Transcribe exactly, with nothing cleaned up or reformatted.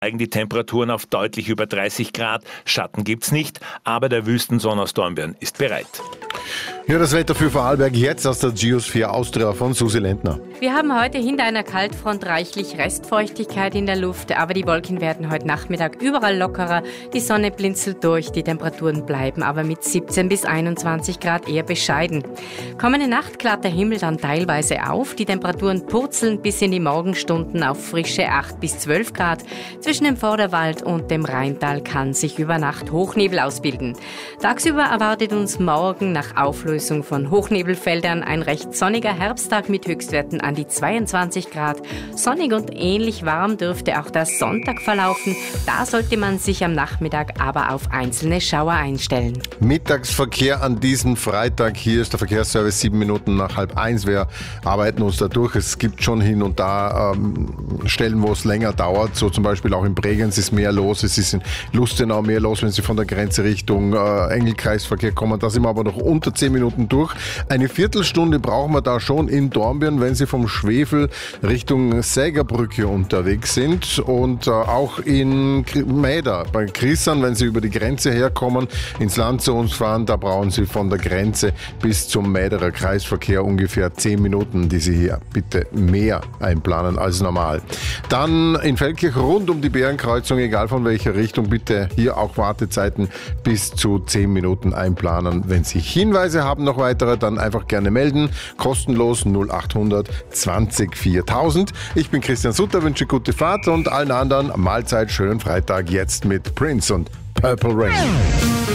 Steigen die Temperaturen auf deutlich über dreißig Grad. Schatten gibt's nicht, aber der Wüstensohn aus Dornbirn ist bereit. Ja, das Wetter für Vorarlberg jetzt aus der Geosphere Austria von Susi Lentner. Wir haben heute hinter einer Kaltfront reichlich Restfeuchtigkeit in der Luft, aber die Wolken werden heute Nachmittag überall lockerer. Die Sonne blinzelt durch, die Temperaturen bleiben aber mit siebzehn bis einundzwanzig Grad eher bescheiden. Kommende Nacht klart der Himmel dann teilweise auf. Die Temperaturen purzeln bis in die Morgenstunden auf frische acht bis zwölf Grad. Zwischen dem Vorderwald und dem Rheintal kann sich über Nacht Hochnebel ausbilden. Tagsüber erwartet uns morgen nach Auflösung von Hochnebelfeldern ein recht sonniger Herbsttag mit Höchstwerten an die zweiundzwanzig Grad. Sonnig und ähnlich warm dürfte auch der Sonntag verlaufen. Da sollte man sich am Nachmittag aber auf einzelne Schauer einstellen. Mittagsverkehr an diesem Freitag. Hier ist der Verkehrsservice sieben Minuten nach halb eins. Wir arbeiten uns da durch. Es gibt schon hin und da ähm, Stellen, wo es länger dauert. So zum Beispiel auch in Bregenz ist mehr los. Es ist in Lustenau mehr los, wenn Sie von der Grenze Richtung äh, Engelkreisverkehr kommen. Da sind wir aber noch unter zehn Minuten durch. Eine Viertelstunde brauchen wir da schon in Dornbirn, wenn Sie vom Schwefel Richtung Sägerbrücke unterwegs sind, und äh, auch in Mäder bei Chrissan, wenn Sie über die Grenze herkommen, ins Land zu uns fahren, da brauchen Sie von der Grenze bis zum Mäderer Kreisverkehr ungefähr zehn Minuten, die Sie hier bitte mehr einplanen als normal. Dann in Feldkirch rund um die Bärenkreuzung, egal von welcher Richtung, bitte hier auch Wartezeiten bis zu zehn Minuten einplanen. Wenn Sie Hinweise haben, noch weitere, dann einfach gerne melden. Kostenlos null achthundert zwanzig viertausend. Ich bin Christian Sutter, wünsche gute Fahrt und allen anderen Mahlzeit, schönen Freitag jetzt mit Prince und Purple Rain.